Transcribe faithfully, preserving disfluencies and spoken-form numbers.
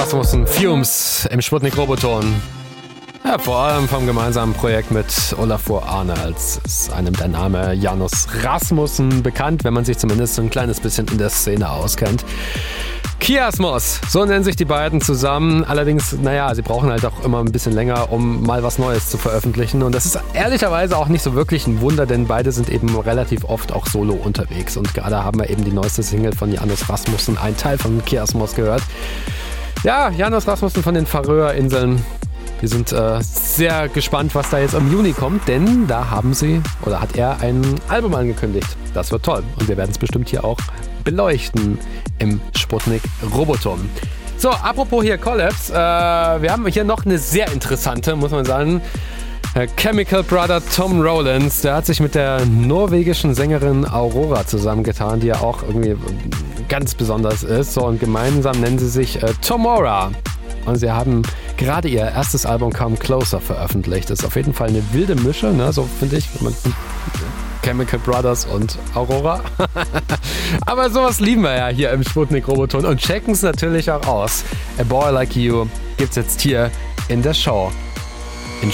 Rasmussen Fumes im Sputnik Roboton. Ja, vor allem vom gemeinsamen Projekt mit Olafur Arnalds ist einem der Name Janus Rasmussen bekannt, wenn man sich zumindest so ein kleines bisschen in der Szene auskennt. Kiasmos, so nennen sich die beiden zusammen. Allerdings, naja, sie brauchen halt auch immer ein bisschen länger, um mal was Neues zu veröffentlichen. Und das ist ehrlicherweise auch nicht so wirklich ein Wunder, denn beide sind eben relativ oft auch solo unterwegs. Und gerade haben wir eben die neueste Single von Janus Rasmussen, ein Teil von Kiasmos, gehört. Ja, Janus Rasmussen von den Färöerinseln. Wir sind äh, sehr gespannt, was da jetzt im Juni kommt, denn da haben sie, oder hat er ein Album angekündigt. Das wird toll und wir werden es bestimmt hier auch beleuchten im Sputnik Roboton. So, apropos hier Collabs, äh, wir haben hier noch eine sehr interessante, muss man sagen. Chemical Brother Tom Rowlands, der hat sich mit der norwegischen Sängerin Aurora zusammengetan, die ja auch irgendwie ganz besonders ist. So, und gemeinsam nennen sie sich äh, Tomorrow. Und sie haben gerade ihr erstes Album Come Closer veröffentlicht. Das ist auf jeden Fall eine wilde Mische, ne? So finde ich. Chemical Brothers und Aurora. Aber sowas lieben wir ja hier im Sputnik Roboton und checken es natürlich auch aus. A Boy Like You gibt's jetzt hier in der Show.